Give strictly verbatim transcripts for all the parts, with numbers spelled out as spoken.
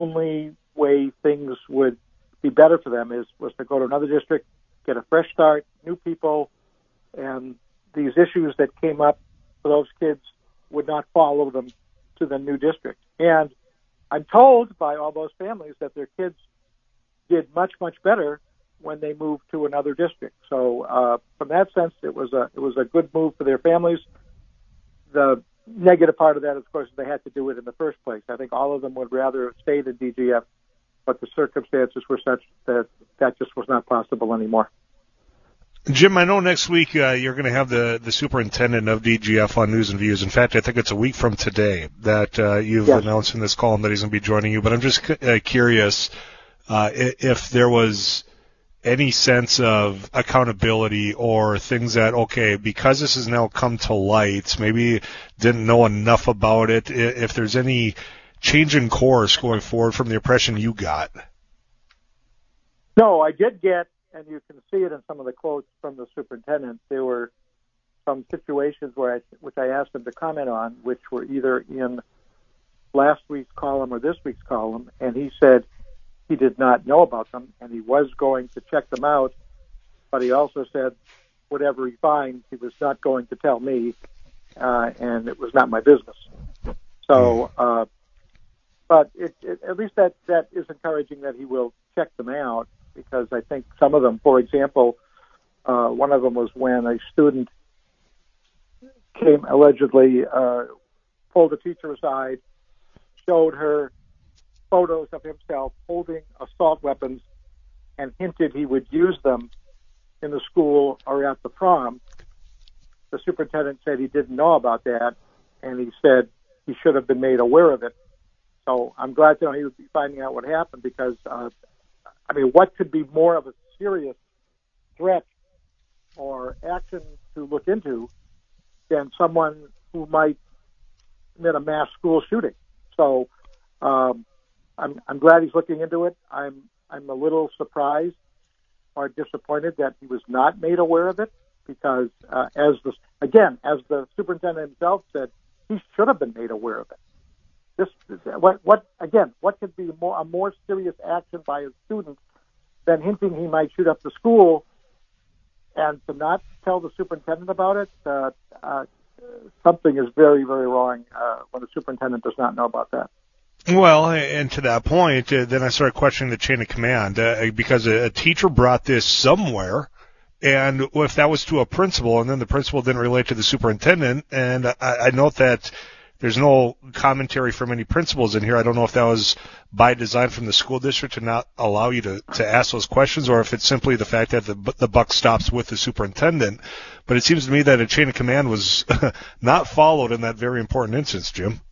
only way things would be better for them is was to go to another district, get a fresh start, new people, and these issues that came up for those kids would not follow them to the new district. And I'm told by all those families that their kids did much, much better when they moved to another district. So uh, from that sense, it was a it was a good move for their families. The negative part of that, of course, is they had to do it in the first place. I think all of them would rather have stayed in D G F, but the circumstances were such that that just was not possible anymore. Jim, I know next week uh, you're going to have the, the superintendent of D G F on News and Views. In fact, I think it's a week from today that uh, you've yes. announced in this column that he's going to be joining you. But I'm just uh, curious uh, if there was any sense of accountability or things that, okay, because this has now come to light, maybe didn't know enough about it, if there's any change in course going forward from the impression you got. No, I did get, and you can see it in some of the quotes from the superintendent, there were some situations where I, which I asked him to comment on, which were either in last week's column or this week's column, and he said he did not know about them, and he was going to check them out, but he also said whatever he finds, he was not going to tell me, uh, and it was not my business. So, uh, but it, it, at least that, that is encouraging that he will check them out, because I think some of them, for example, uh, one of them was when a student came allegedly, uh, pulled a teacher aside, showed her photos of himself holding assault weapons and hinted he would use them in the school or at the prom. The superintendent said he didn't know about that, and he said he should have been made aware of it. So I'm glad to know he would be finding out what happened, because, uh, I mean, what could be more of a serious threat or action to look into than someone who might commit a mass school shooting? So, um, I'm, I'm glad he's looking into it. I'm I'm a little surprised or disappointed that he was not made aware of it, because uh, as the again as the superintendent himself said, he should have been made aware of it. This what what again what could be more a more serious action by a student than hinting he might shoot up the school, and to not tell the superintendent about it? Uh, uh, something is very very wrong uh, when the superintendent does not know about that. Well, and to that point, uh, then I started questioning the chain of command, uh, because a, a teacher brought this somewhere, and if that was to a principal, and then the principal didn't relate to the superintendent, and I, I note that there's no commentary from any principals in here. I don't know if that was by design from the school district to not allow you to, to ask those questions, or if it's simply the fact that the, the buck stops with the superintendent. But it seems to me that a chain of command was not followed in that very important instance, Jim.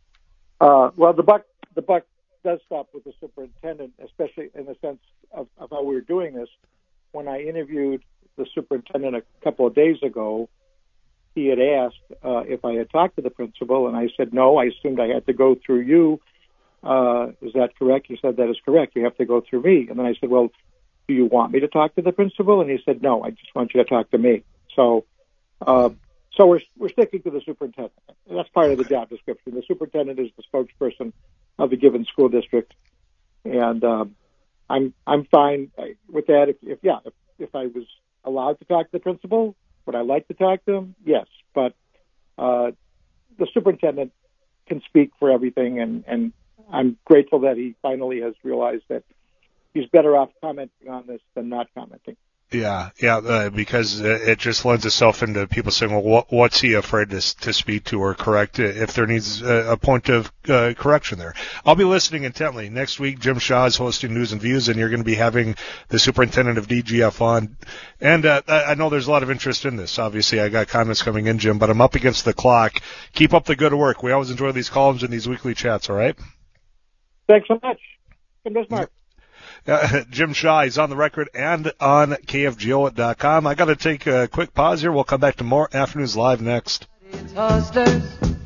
Uh, well, the buck the buck does stop with the superintendent, especially in the sense of, of how we were doing this. When I interviewed the superintendent a couple of days ago, he had asked uh, if I had talked to the principal, and I said no. I assumed I had to go through you. Uh, is that correct? He said that is correct. You have to go through me. And then I said, well, do you want me to talk to the principal? And he said, no, I just want you to talk to me. So. Uh, So we're we're sticking to the superintendent. That's part of the job description. The superintendent is the spokesperson of the given school district, and um, I'm I'm fine with that. If, if yeah, if, if I was allowed to talk to the principal, would I like to talk to him? Yes, but uh, the superintendent can speak for everything, and, and I'm grateful that he finally has realized that he's better off commenting on this than not commenting. Yeah, yeah, uh, because it just lends itself into people saying, well, what, what's he afraid to, to speak to or correct if there needs a, a point of uh, correction there. I'll be listening intently. Next week, Jim Shaw is hosting News and Views, and you're going to be having the superintendent of D G F on. And uh, I know there's a lot of interest in this. Obviously, I got comments coming in, Jim, but I'm up against the clock. Keep up the good work. We always enjoy these columns and these weekly chats, all right? Thanks so much. Good news, Mark. Uh, Jim Shaw, he's on the record and on K F G O dot com. I got to take a quick pause here. We'll come back to more Afternoons Live next. It's hustlers,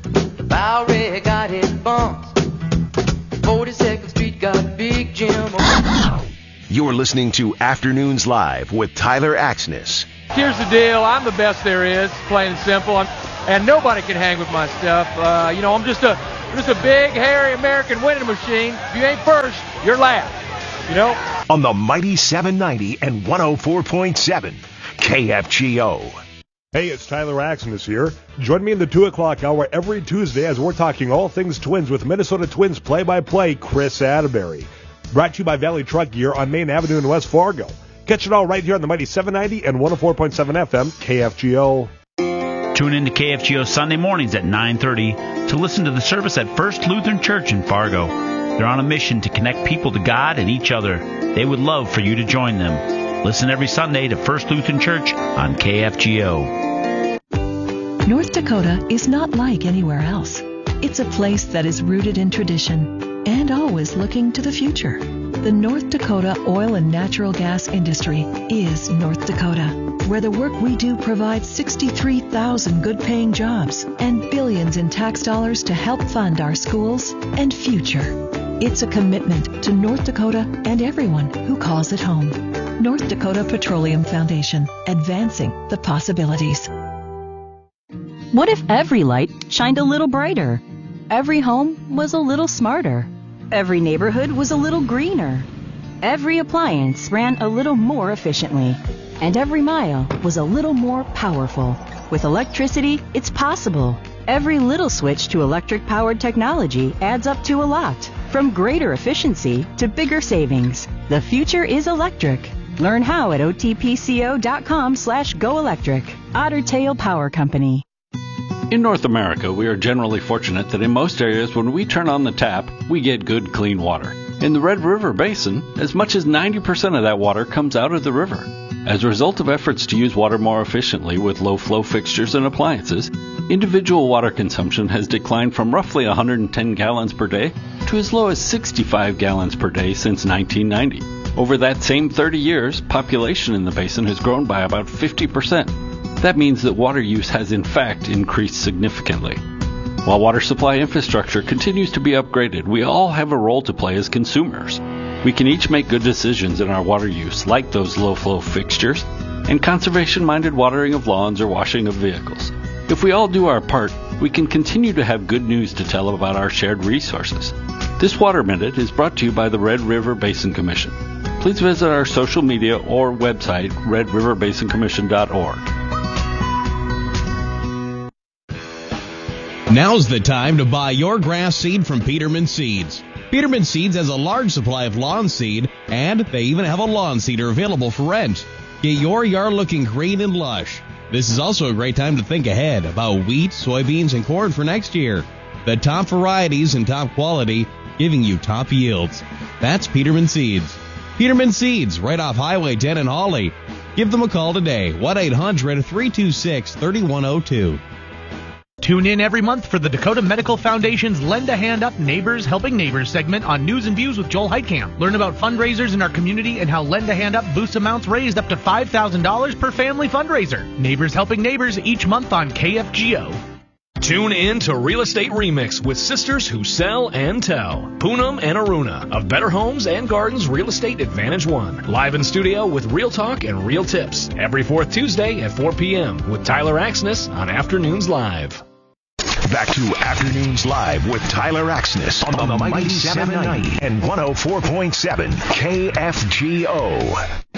Bowery got his bumps, forty-second Street got Big Jim. You're listening to Afternoons Live with Tyler Axness. Here's the deal. I'm the best there is, plain and simple. I'm, and nobody can hang with my stuff. Uh, you know, I'm just a It's a big, hairy American winning machine. If you ain't first, you're last. You know? On the mighty seven ninety and one oh four point seven K F G O. Hey, it's Tyler Axness here. Join me in the two o'clock hour every Tuesday as we're talking all things Twins with Minnesota Twins play-by-play Chris Atterbury. Brought to you by Valley Truck Gear on Main Avenue in West Fargo. Catch it all right here on the mighty seven ninety and one oh four point seven F M K F G O. Tune in to K F G O Sunday mornings at nine thirty to listen to the service at First Lutheran Church in Fargo. They're on a mission to connect people to God and each other. They would love for you to join them. Listen every Sunday to First Lutheran Church on K F G O. North Dakota is not like anywhere else. It's a place that is rooted in tradition and always looking to the future. The North Dakota oil and natural gas industry is North Dakota, where the work we do provides sixty-three thousand good-paying jobs and billions in tax dollars to help fund our schools and future. It's a commitment to North Dakota and everyone who calls it home. North Dakota Petroleum Foundation, advancing the possibilities. What if every light shined a little brighter? Every home was a little smarter. Every neighborhood was a little greener. Every appliance ran a little more efficiently. And every mile was a little more powerful. With electricity, it's possible. Every little switch to electric-powered technology adds up to a lot. From greater efficiency to bigger savings. The future is electric. Learn how at otpco.com slash go electric. Otter Tail Power Company. In North America, we are generally fortunate that in most areas when we turn on the tap, we get good, clean water. In the Red River Basin, as much as ninety percent of that water comes out of the river. As a result of efforts to use water more efficiently with low-flow fixtures and appliances, individual water consumption has declined from roughly one hundred ten gallons per day to as low as sixty-five gallons per day since nineteen ninety. Over that same thirty years, population in the basin has grown by about fifty percent. That means that water use has in fact increased significantly. While water supply infrastructure continues to be upgraded, we all have a role to play as consumers. We can each make good decisions in our water use, like those low-flow fixtures, and conservation-minded watering of lawns or washing of vehicles. If we all do our part, we can continue to have good news to tell about our shared resources. This Water Minute is brought to you by the Red River Basin Commission. Please visit our social media or website, red river basin commission dot org. Now's the time to buy your grass seed from Peterman Seeds. Peterman Seeds has a large supply of lawn seed, and they even have a lawn seeder available for rent. Get your yard looking green and lush. This is also a great time to think ahead about wheat, soybeans, and corn for next year. The top varieties and top quality, giving you top yields. That's Peterman Seeds. Peterman Seeds, right off Highway ten in Hawley. Give them a call today, one eight hundred three two six three one zero two. Tune in every month for the Dakota Medical Foundation's Lend a Hand Up Neighbors Helping Neighbors segment on News and Views with Joel Heitkamp. Learn about fundraisers in our community and how Lend a Hand Up boosts amounts raised up to five thousand dollars per family fundraiser. Neighbors Helping Neighbors each month on K F G O. Tune in to Real Estate Remix with sisters who sell and tell. Poonam and Aruna of Better Homes and Gardens Real Estate Advantage One. Live in studio with real talk and real tips. Every fourth Tuesday at four p.m. with Tyler Axness on Afternoons Live. Back to Afternoons Live with Tyler Axness on, on the mighty seven ninety and one oh four point seven K F G O.